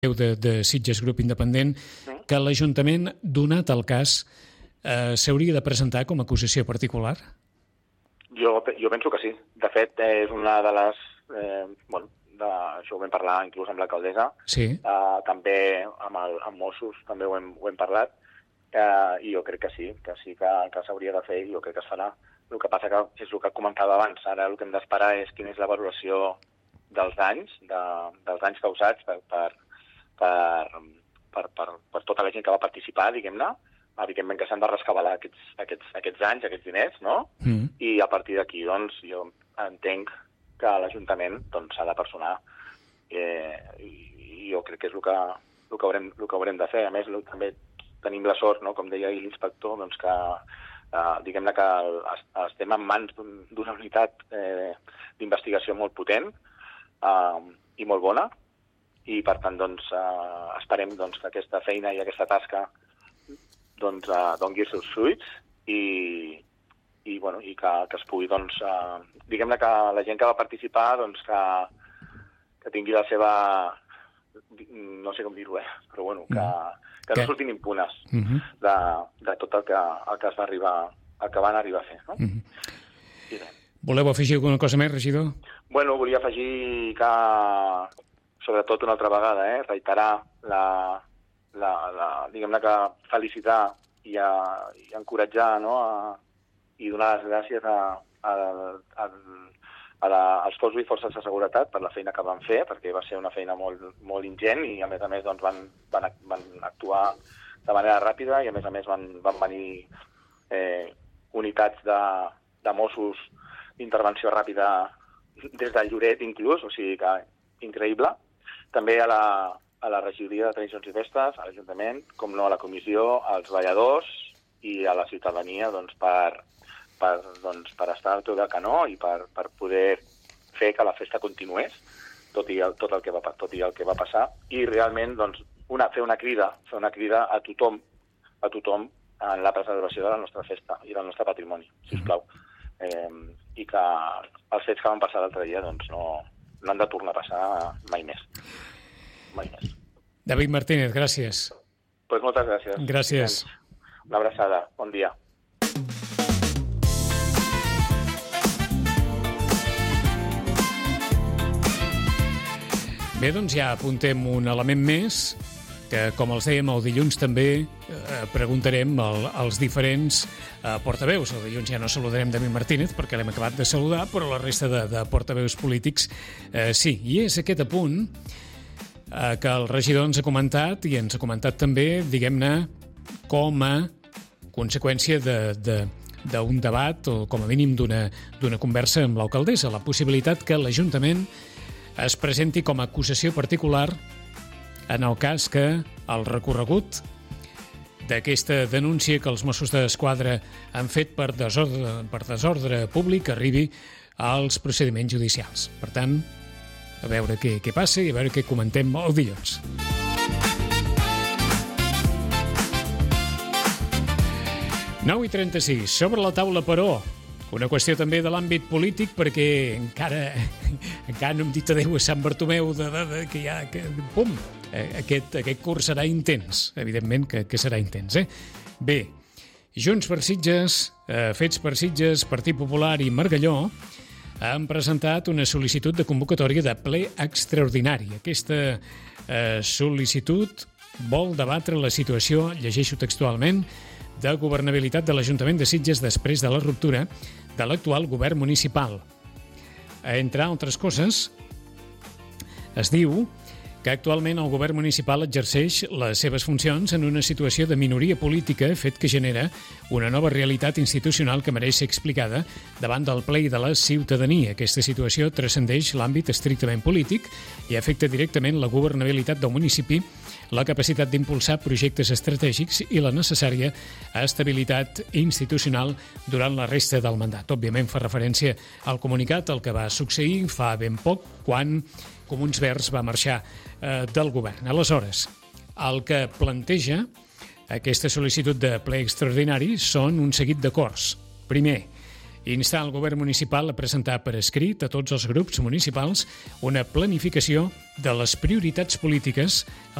de Sitges Grup Independent, que l'Ajuntament, donat el cas, s'hauria de presentar com a acusació particular? Jo penso que sí. De fet, és una de les... això ho vam parlar inclús amb l'alcaldessa. Sí. També amb Mossos també ho hem parlat. I jo crec que sí que s'hauria de fer i jo crec que es farà. El que passa que és el que comentava abans. Ara el que hem d'esperar és quina és la valoració dels danys causats per tota la gent que va participar, diguem-ne. Evidentment que s'han de rescabalar aquests anys, aquests diners, no? I a partir d'aquí, doncs, jo entenc que l'Ajuntament s'ha de personar. I jo crec que és el que haurem de fer. A més, també tenim la sort, no?, com deia ahir l'inspector, doncs que diguem-ne que estem en mans d'una unitat d'investigació molt potent i molt bona, i per tant esperem que aquesta feina i aquesta tasca doni els seus fruits i que es pugui, diguem-ne que la gent que va participar que tingui la seva, no sé com dir-ho, però bueno, que no surtin impunes de tot el que es va arribar, el que van arribar a fer, no? Voleu afegir alguna cosa més, regidor? Bueno, volia afegir que, sobretot una altra vegada, reiterar diguem-ne que felicitar i encoratjar, no?, i donar les gràcies als cossos i forces de seguretat per la feina que van fer, perquè va ser una feina molt ingent i a més van actuar de manera ràpida i a més van venir unitats de Mossos d'intervenció ràpida des del Lloret inclús, o sigui que increïble. També a la regidoria de Tradicions i Festes, a l'Ajuntament, com no a la comissió, als balladors i a la ciutadania per estar al peu del canó i per poder fer que la festa continués, tot i el que va passar, i realment fer una crida a tothom en la preservació de la nostra festa i del nostre patrimoni, sisplau. I que els fets que van passar l'altre dia no han de tornar a passar mai més. David Martínez, gràcies. Pues moltes gràcies. Gràcies. Una abraçada. Bon dia. Bé, doncs ja apuntem un element més, que, com els dèiem, el dilluns també preguntarem als diferents portaveus. El dilluns ja no saludarem David Martínez, perquè l'hem acabat de saludar, però la resta de portaveus polítics sí. I és aquest apunt que el regidor ens ha comentat, i ens ha comentat també, diguem-ne, com a conseqüència d'un debat, o com a mínim d'una conversa amb l'alcaldessa, la possibilitat que l'Ajuntament es presenti com a acusació particular en el cas que el recorregut d'aquesta denúncia que els Mossos d'Esquadra han fet per desordre públic arribi als procediments judicials. Per tant, a veure què passa i a veure què comentem el dilluns. Nou i 36, sobre la taula, però, una qüestió també de l'àmbit polític, perquè encara no hem dit adéu a Sant Bartomeu, que ja... Pum! Aquest curs serà intens, evidentment que serà intens. Bé, Junts per Sitges, Fets per Sitges, Partit Popular i Margalló han presentat una sol·licitud de convocatòria de ple extraordinari. Aquesta sol·licitud vol debatre la situació, llegeixo textualment, de governabilitat de l'Ajuntament de Sitges després de la ruptura de l'actual govern municipal. Entre altres coses, es diu que actualment el govern municipal exerceix les seves funcions en una situació de minoria política, fet que genera una nova realitat institucional que mereix ser explicada davant del ple i de la ciutadania. Aquesta situació transcendeix l'àmbit estrictament polític i afecta directament la governabilitat del municipi, la capacitat d'impulsar projectes estratègics i la necessària estabilitat institucional durant la resta del mandat. Òbviament fa referència al comunicat, al que va succeir fa ben poc, quan Comuns Verds va marxar del govern. Aleshores, el que planteja aquesta sol·licitud de ple extraordinari són un seguit d'acords. Primer, instar el govern municipal a presentar per escrit a tots els grups municipals una planificació de les prioritats polítiques